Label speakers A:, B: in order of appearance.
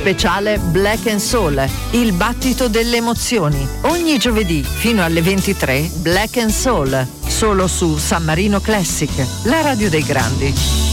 A: speciale Black and Soul, il battito delle emozioni. Ogni giovedì fino alle 23 Black and Soul, solo su San Marino Classic, la radio dei grandi.